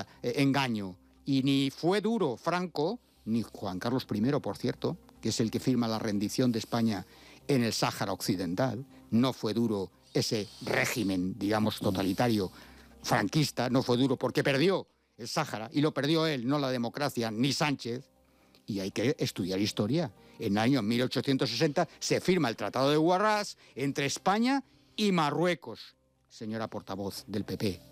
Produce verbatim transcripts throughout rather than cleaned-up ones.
era eh, engaño. Y ni fue duro Franco, ni Juan Carlos primero, por cierto, que es el que firma la rendición de España en el Sáhara Occidental, no fue duro ese régimen, digamos, totalitario franquista, no fue duro porque perdió el Sáhara, y lo perdió él, no la democracia, ni Sánchez. Y hay que estudiar historia. En el año mil ochocientos sesenta se firma el Tratado de Huarrás entre España y Marruecos, señora portavoz del P P.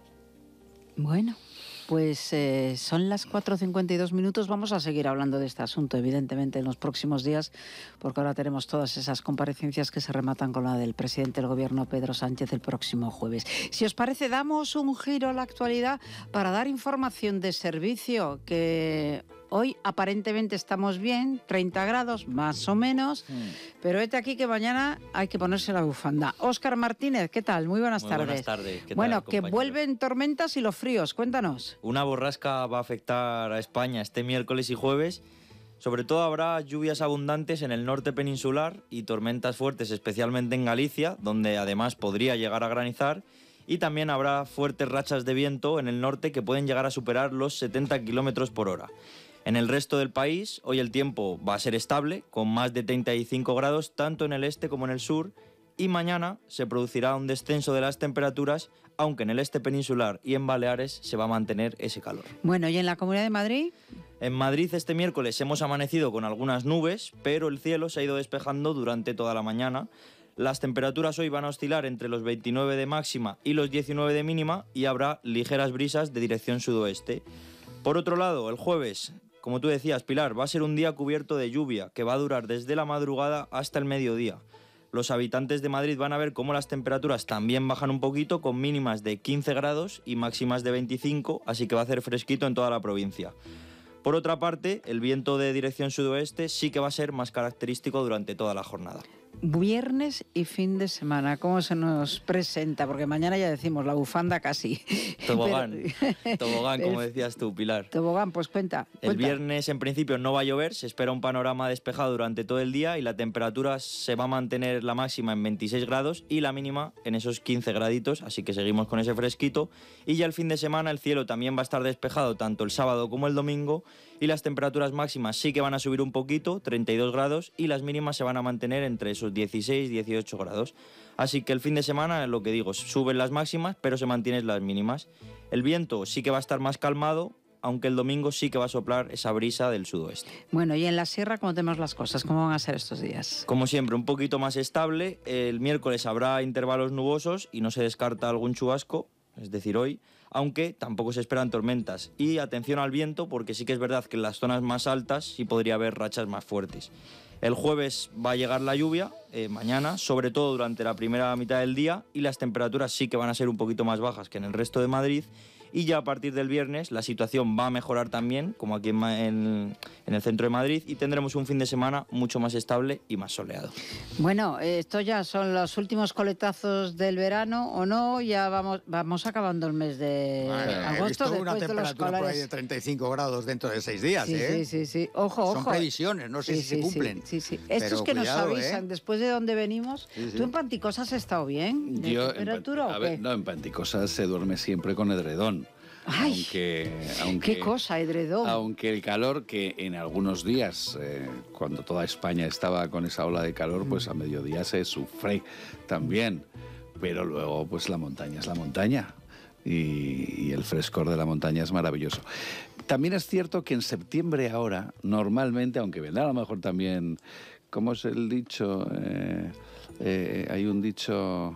Bueno, pues eh, son las cuatro cincuenta y dos minutos. Vamos a seguir hablando de este asunto, evidentemente, en los próximos días, porque ahora tenemos todas esas comparecencias que se rematan con la del presidente del Gobierno, Pedro Sánchez, el próximo jueves. Si os parece, damos un giro a la actualidad para dar información de servicio, que hoy aparentemente estamos bien, treinta grados más o menos, mm. pero este aquí que mañana hay que ponerse la bufanda. Óscar Martínez, ¿qué tal? Muy buenas Muy tardes. Buenas tardes. ¿Qué bueno, tal, que vuelven tormentas y los fríos, cuéntanos. Una borrasca va a afectar a España este miércoles y jueves. Sobre todo habrá lluvias abundantes en el norte peninsular y tormentas fuertes, especialmente en Galicia, donde además podría llegar a granizar. Y también habrá fuertes rachas de viento en el norte que pueden llegar a superar los setenta kilómetros por hora. En el resto del país, hoy el tiempo va a ser estable, con más de treinta y cinco grados tanto en el este como en el sur, y mañana se producirá un descenso de las temperaturas, aunque en el este peninsular y en Baleares se va a mantener ese calor. Bueno, ¿y en la Comunidad de Madrid? En Madrid este miércoles hemos amanecido con algunas nubes, pero el cielo se ha ido despejando durante toda la mañana. Las temperaturas hoy van a oscilar entre los veintinueve de máxima y los diecinueve de mínima, y habrá ligeras brisas de dirección sudoeste. Por otro lado, el jueves, como tú decías, Pilar, va a ser un día cubierto de lluvia, que va a durar desde la madrugada hasta el mediodía. Los habitantes de Madrid van a ver cómo las temperaturas también bajan un poquito, con mínimas de quince grados y máximas de veinticinco, así que va a hacer fresquito en toda la provincia. Por otra parte, el viento de dirección sudoeste sí que va a ser más característico durante toda la jornada. Viernes y fin de semana, ¿cómo se nos presenta? Porque mañana ya decimos la bufanda casi. Tobogán, Pero, tobogán, como decías tú, Pilar. Tobogán, pues cuenta, cuenta. El viernes en principio no va a llover, se espera un panorama despejado durante todo el día y la temperatura se va a mantener la máxima en veintiséis grados y la mínima en esos quince graditos, así que seguimos con ese fresquito. Y ya el fin de semana el cielo también va a estar despejado tanto el sábado como el domingo, y las temperaturas máximas sí que van a subir un poquito, treinta y dos grados, y las mínimas se van a mantener entre esos dieciséis y dieciocho grados. Así que el fin de semana, lo que digo, suben las máximas, pero se mantienen las mínimas. El viento sí que va a estar más calmado, aunque el domingo sí que va a soplar esa brisa del sudoeste. Bueno, y en la sierra, ¿cómo tenemos las cosas? ¿Cómo van a ser estos días? Como siempre, un poquito más estable. El miércoles habrá intervalos nubosos y no se descarta algún chubasco, es decir, hoy, aunque tampoco se esperan tormentas. Y atención al viento, porque sí que es verdad que en las zonas más altas sí podría haber rachas más fuertes. El jueves va a llegar la lluvia, eh, mañana, sobre todo durante la primera mitad del día, y las temperaturas sí que van a ser un poquito más bajas que en el resto de Madrid. Y ya a partir del viernes la situación va a mejorar también, como aquí en, en, en el centro de Madrid, y tendremos un fin de semana mucho más estable y más soleado. Bueno, esto ya son los últimos coletazos del verano, ¿o no? Ya vamos vamos acabando el mes de bueno, agosto. He visto después una de temperatura los por ahí de treinta y cinco grados dentro de seis días, sí, ¿eh? Sí, sí, sí. Ojo, ojo. Son previsiones, no sé sí, si sí, se cumplen. Sí, sí, sí. Pero Estos que cuidado, nos avisan, ¿eh? después de dónde venimos. Sí, sí. ¿Tú en Panticosas has estado bien? ¿De Yo, temperatura en, o a qué? ver, no, en Panticosas se duerme siempre con edredón. Ay, aunque, aunque, qué cosa, edredón. Aunque el calor, que en algunos días, eh, cuando toda España estaba con esa ola de calor, pues a mediodía se sufre también. Pero luego, pues la montaña es la montaña. Y, y el frescor de la montaña es maravilloso. También es cierto que en septiembre ahora, normalmente, aunque vendrá a lo mejor también, ¿cómo es el dicho? Eh, eh, hay un dicho...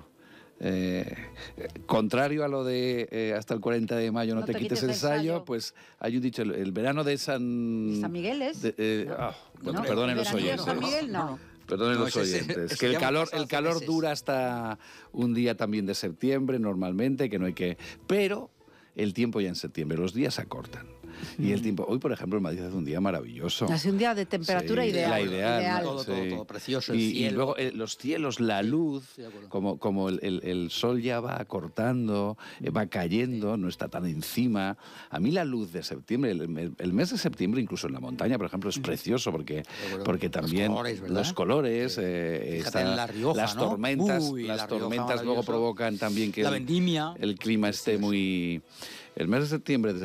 Eh, contrario a lo de eh, hasta el cuarenta de mayo no, no te, te quites, quites el sayo, sayo, pues hay un dicho, el, el verano de San... San Miguel es. De, eh, no. oh, bueno, no, perdonen los oyentes. San Miguel no. Perdonen no, los ese, oyentes. ese, que el calor, el calor meses. dura hasta un día también de septiembre normalmente, que no hay que... Pero el tiempo ya en septiembre, los días se acortan. Y el tiempo, hoy por ejemplo en Madrid hace un día maravilloso. Hace un día de temperatura sí, ideal. La ideal, ideal. Todo, sí. todo, todo, precioso el y, cielo. Y luego eh, los cielos, la luz, sí, como, como el, el, el sol ya va acortando, eh, va cayendo, sí. No está tan encima. A mí la luz de septiembre, el, el, el mes de septiembre incluso en la montaña, por ejemplo, es precioso porque, bueno, porque también los colores, los colores sí. eh, Fíjate en La Rioja, las ¿no? tormentas, Uy, las La tormentas Rioja, luego provocan también que la el, vendimia, el clima esté muy... El mes de septiembre